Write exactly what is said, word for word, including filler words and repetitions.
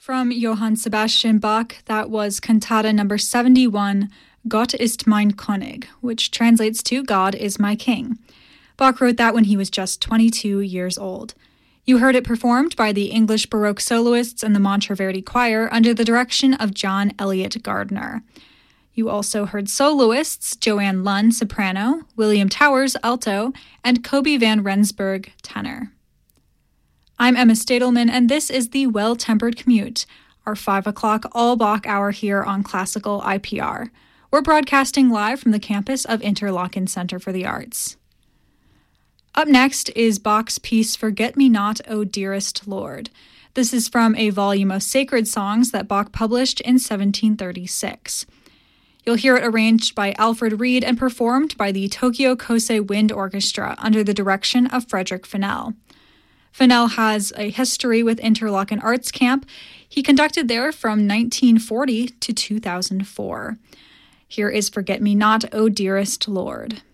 From Johann Sebastian Bach, that was cantata number seventy-one, Gott ist mein König, which translates to God is my King. Bach wrote that when he was just twenty-two years old. You heard it performed by the English Baroque soloists and the Monteverdi Choir under the direction of John Elliott Gardner. You also heard soloists Joanne Lunn, soprano, William Towers, alto, and Kobe van Rensburg, tenor. I'm Emma Stadelman, and this is the Well-Tempered Commute, our five o'clock all-Bach hour here on Classical I P R. We're broadcasting live from the campus of Interlochen Center for the Arts. Up next is Bach's piece Forget-Me-Not, O Dearest Lord. This is from a volume of sacred songs that Bach published in seventeen thirty-six. You'll hear it arranged by Alfred Reed and performed by the Tokyo Kosei Wind Orchestra under the direction of Frederick Fennell. Fennell has a history with Interlochen Arts Camp. He conducted there from nineteen forty to two thousand four. Here is Forget-Me-Not, O Dearest Lord.